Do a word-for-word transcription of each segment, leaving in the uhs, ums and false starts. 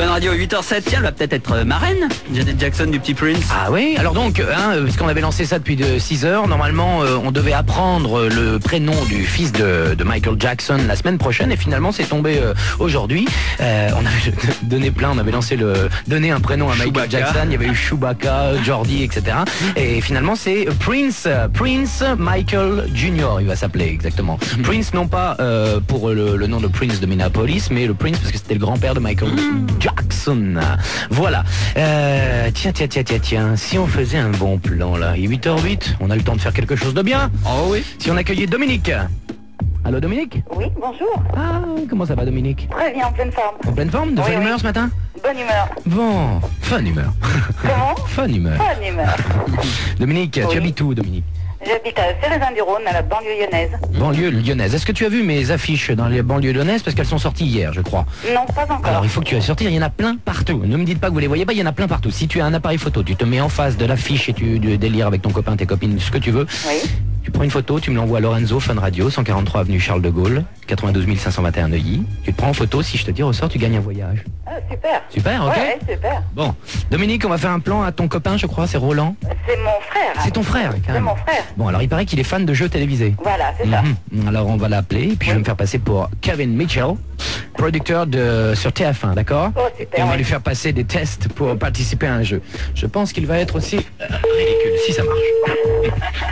Fun Radio huit heures sept, tiens, elle va peut-être être marraine, Janet Jackson du petit Prince. Ah oui, alors donc, hein, parce qu'on avait lancé ça depuis de six heures, normalement euh, on devait apprendre le prénom du fils de, de Michael Jackson la semaine prochaine et finalement c'est tombé euh, aujourd'hui. Euh, on avait donné plein, on avait lancé le donné un prénom à Michael Chewbacca. Jackson, il y avait eu Chewbacca, Jordi, et cetera. Et finalement c'est Prince, Prince Michael Junior il va s'appeler exactement. Mm. Prince non pas euh, pour le, le nom de Prince de Minneapolis, mais le Prince parce que c'était le grand-père de Michael mm. Jackson. Voilà. Euh, tiens, tiens, tiens, tiens, tiens. Si on faisait un bon plan là, il est huit heures huit, on a le temps de faire quelque chose de bien. Oh oui. Si on accueillait Dominique. Allô Dominique? Oui, bonjour. Ah, comment ça va Dominique? Très bien, en pleine forme. En pleine forme? De oui, bonne oui. humeur ce matin? Bonne humeur. Bon, fun humeur. Comment? Fun humeur. Bonne humeur. Dominique, Oui. tu habites où Dominique? J'habite à Cérézin-du-Rhône, à la banlieue lyonnaise. Banlieue lyonnaise. Est-ce que tu as vu mes affiches dans les banlieues lyonnaises? Parce qu'elles sont sorties hier, je crois. Non, pas encore. Alors il faut que tu ailles sortir, il y en a plein partout. Ne me dites pas que vous les voyez pas, il y en a plein partout. Si tu as un appareil photo, tu te mets en face de l'affiche et tu délires avec ton copain, tes copines, ce que tu veux. Oui. Tu prends une photo, tu me l'envoies à Lorenzo, Fun Radio, cent quarante-trois avenue Charles de Gaulle, quatre-vingt-douze mille cinq cent vingt et un Neuilly. Tu te prends en photo, si je te dis ressort, tu gagnes un voyage. Ah, super. Super, ok. Ouais, super. Bon, Dominique, on va faire un plan à ton copain, je crois, c'est Roland. C'est mon frère. C'est ton frère, C'est carrément. mon frère. Bon, alors il paraît qu'il est fan de jeux télévisés. Voilà, c'est ça. Mhm. Alors on va l'appeler, et puis je vais me faire passer pour Kevin Mitchell, producteur de sur T F un, d'accord? Oh, super, Et on va oui. lui faire passer des tests pour participer à un jeu. Je pense qu'il va être aussi euh, ridicule, si ça marche.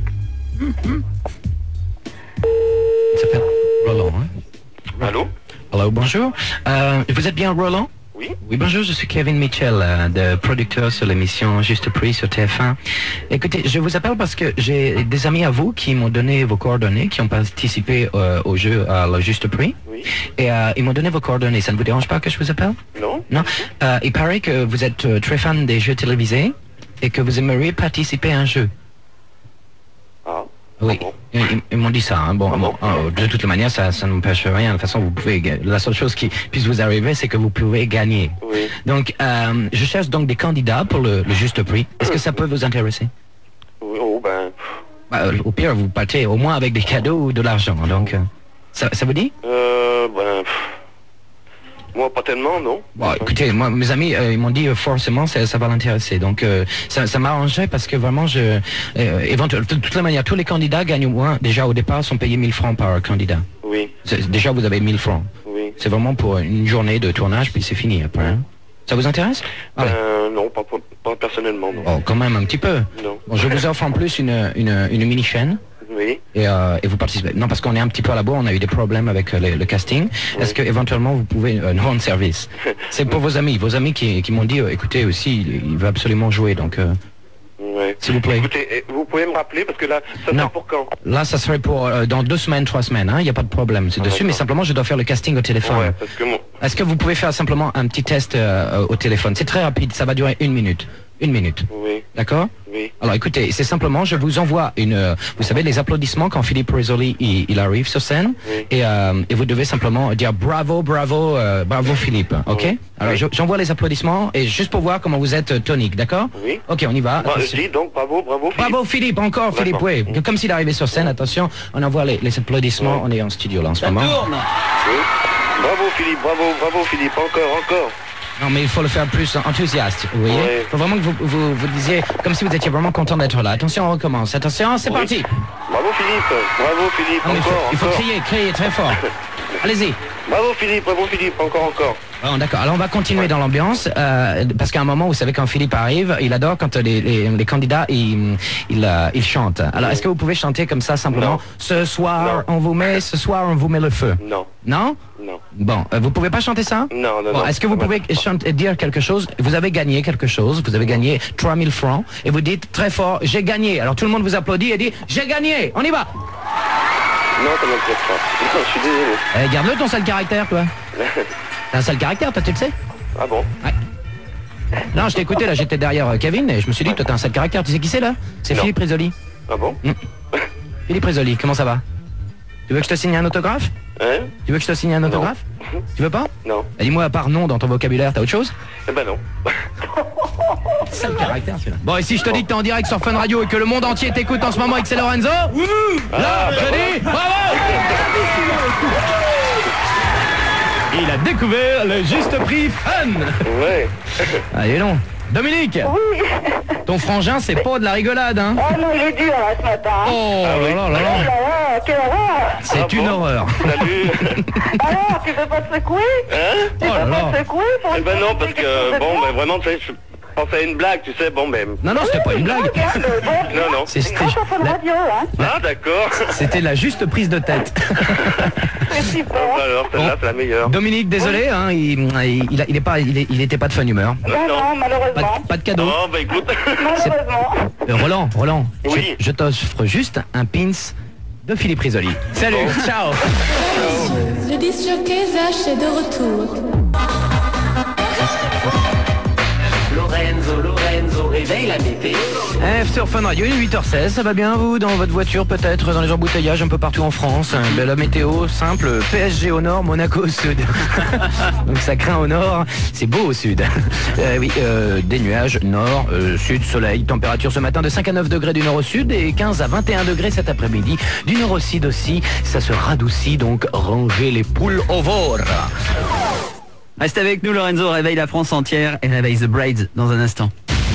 Il s'appelle Roland, hein? Allô? Allô, bonjour. Euh, vous êtes bien Roland? Oui? Oui, bonjour, je suis Kevin Mitchell, euh, de producteur sur l'émission Juste Prix sur T F un. Écoutez, je vous appelle parce que j'ai des amis à vous qui m'ont donné vos coordonnées, qui ont participé euh, au jeu à la Juste Prix. Oui? Et euh, ils m'ont donné vos coordonnées. Ça ne vous dérange pas que je vous appelle? Non? Non. Euh, il paraît que vous êtes euh, très fan des jeux télévisés et que vous aimeriez participer à un jeu. Ah? Oui, Ah bon? ils, ils- ils m'ont dit ça. Hein. Bon, Ah bon, bon? euh, de toute manière, ça, ça n'empêche rien. De toute façon, vous pouvez. ga- La seule chose qui puisse vous arriver, c'est que vous pouvez gagner. Oui. Donc, euh, je cherche donc des candidats pour le, le juste prix. Est-ce que ça peut vous intéresser? Oui, oh, ben... Bah, euh, Au pire, vous partez au moins avec des cadeaux ou de l'argent. Donc, euh, ça, ça vous dit? Euh, ben... pff, moi, pas tellement, non? Bon, écoutez, moi, mes amis, euh, ils m'ont dit euh, forcément ça, ça va l'intéresser. Donc, euh, ça, ça m'arrangerait parce que vraiment, je, euh, éventuellement, de toute la manière, tous les candidats gagnent au moins, déjà au départ, sont payés mille francs par candidat. Oui, C'est- Déjà, vous avez mille francs. oui. C'est vraiment pour une journée de tournage, puis c'est fini après. hein. Ça vous intéresse? Allez. Euh, non, pas, pas, pas personnellement, non. Oh, quand même un petit peu. Non. Bon, je vous offre en plus une, une, une mini-chaîne. Oui. Et, euh, et vous participez. Non, parce qu'on est un petit peu à la bourre, on a eu des problèmes avec euh, le, le casting. Est-ce que éventuellement vous pouvez euh, nous rendre service? C'est pour vos amis, vos amis qui, qui m'ont dit, euh, écoutez aussi, il, il va absolument jouer, donc euh, Ouais. s'il vous plaît. Écoutez, eh, vous pouvez me rappeler, parce que là, ça Non. sera pour quand? Là, ça serait pour euh, dans deux semaines, trois semaines. Il n'y a pas de problème, c'est Ah, dessus, mais d'accord. simplement je dois faire le casting au téléphone. Ouais, parce que mon... Est-ce que vous pouvez faire simplement un petit test euh, au téléphone? C'est très rapide, ça va durer une minute. Une minute. Oui, D'accord? oui. Alors écoutez, c'est simplement, je vous envoie une, euh, vous savez, les applaudissements quand Philippe Rizzoli il, il arrive sur scène, Oui. et, euh, et vous devez simplement dire bravo, bravo, euh, bravo Philippe, ok? Oui. Alors Oui. je- j'envoie les applaudissements et juste pour voir comment vous êtes euh, tonique, d'accord? Oui. Ok, on y va. Bah, je Attention. dis donc, bravo, bravo, Philippe. Bravo Philippe, encore Philippe, D'accord. oui. Comme s'il arrivait sur scène, attention, on envoie les, les applaudissements, Oui. on est en studio là en ce Ça moment. tourne. Oui. Bravo, Philippe, bravo, bravo, Philippe, encore, encore. Non mais il faut le faire plus enthousiaste, vous voyez? Oui. Il faut vraiment que vous, vous, vous disiez comme si vous étiez vraiment content d'être là. Attention, on recommence. Attention, c'est Oui. parti. Bravo, Philippe, bravo, Philippe, Non, mais il faut, encore, il faut encore. crier, crier très fort. Allez-y. Bravo, Philippe, bravo, Philippe, encore, encore. Bon, d'accord. Alors on va continuer dans l'ambiance euh, parce qu'à un moment, vous savez, quand Philippe arrive, il adore quand les, les, les candidats ils, ils, euh, ils chantent. Alors est-ce que vous pouvez chanter comme ça simplement? Non. Ce soir, Non. on vous met, ce soir, on vous met le feu. Non, Non? non, Bon, euh, vous pouvez pas chanter ça? non, non, Bon, non. est-ce que vous ça pouvez m'intéresse pas. chanter, dire quelque chose? Vous avez gagné quelque chose, vous avez gagné trois mille francs et vous dites très fort, j'ai gagné. Alors tout le monde vous applaudit et dit, j'ai gagné, on y va. Non, ça m'intéresse pas. Non, je suis désolé. Eh, garde-le ton sale caractère, toi. T'as un sale caractère, toi, tu le sais? Ah bon? Ouais. Non, je t'ai écouté, là, j'étais derrière euh, Kevin et je me suis dit, toi, t'as un sale caractère. Tu sais qui c'est, là? C'est Non. Philippe Rizzoli. Ah bon? Philippe Rizzoli, comment ça va? Tu veux que je te signe un autographe? Hein? Tu veux que je te signe un autographe? Tu veux pas? Non. Eh, dis-moi, à part non dans ton vocabulaire, t'as autre chose? Eh ben non. Sale caractère, celui-là. Bon, et si je te dis que t'es en direct sur Fun Radio et que le monde entier t'écoute en ce moment et que c'est Lorenzo? Là, Ah, bah je dis, bravo! Il a découvert le juste prix fun. Ouais. Allez non. Dominique, Oui. ton frangin, c'est pas de la rigolade, hein? Oh non, il est dur là ce matin. Oh Ah oui. là là Oh là. là là, quelle horreur. C'est Ah une bon horreur. Salut. Alors, tu veux pas te secouer? Hein? Tu Oh là veux là. pas te secouer pour Eh ben non, te parce quelque chose que, de bon, bien? ben vraiment, tu sais, je pensais à une blague, tu sais, bon, ben... Non, non, c'était pas une blague. Regarde, bon, Non, non. C'est- c'est grâce à Fun la- Radio, hein. Ah, d'accord. C'était la juste prise de tête. C'est super. Ah, bah alors, celle-là, c'est la meilleure. Dominique, désolé, hein, il, il, il, a- il est pas, il, est- il était pas de bonne humeur. Non, non, Pas, malheureusement. de- pas de cadeau. Oh, bah écoute. Malheureusement. Euh, Roland, Roland, Oui. je, je t'offre juste un pins de Philippe Risoli. Salut, ciao. Le disc jockey Zach est de retour. Lorenzo, Lorenzo, réveille la météo. F sur Fun Radio, il est huit heures seize, ça va bien vous dans votre voiture peut-être, dans les embouteillages un peu partout en France. Ben, la météo simple, P S G au nord, Monaco au sud. Donc ça craint au nord, c'est beau au sud. Euh, oui, euh, des nuages, nord, euh, sud, soleil, température ce matin de cinq à neuf degrés du nord au sud et quinze à vingt et un degrés cet après-midi. Du nord au sud aussi, ça se radoucit, donc rangez les poules au vore. Reste avec nous, Lorenzo, réveille la France entière et réveille The Braids dans un instant.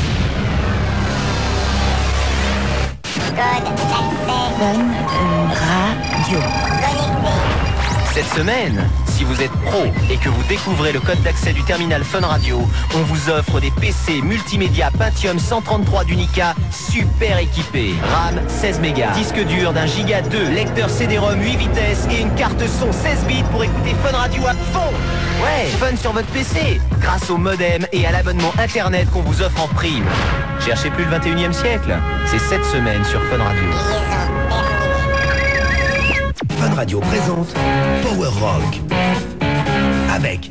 Cette semaine, si vous êtes pro et que vous découvrez le code d'accès du terminal Fun Radio, on vous offre des P C multimédia Pentium cent trente-trois d'Unica super équipés. RAM seize mégas, disque dur d'un giga deux, lecteur C D-ROM huit vitesses et une carte son seize bits pour écouter Fun Radio à fond. Ouais, fun sur votre P C, grâce au modem et à l'abonnement internet qu'on vous offre en prime. Cherchez plus le vingt et unième siècle, c'est cette semaine sur Fun Radio. Fun Radio présente Power Rock avec